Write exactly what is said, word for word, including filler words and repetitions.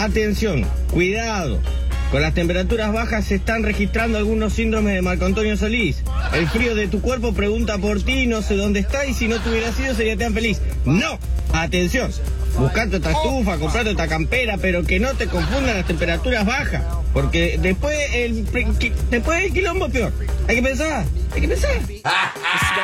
Atención, cuidado. Con las temperaturas bajas se están registrando algunos síndromes de Marco Antonio Solís. El frío de tu cuerpo pregunta por ti, no sé dónde está, y si no te hubiera sido sería tan feliz. ¡No! Atención, buscate otra estufa, comprate otra campera, pero que no te confundan las temperaturas bajas. Porque después el, después el quilombo peor. Hay que pensar, hay que pensar.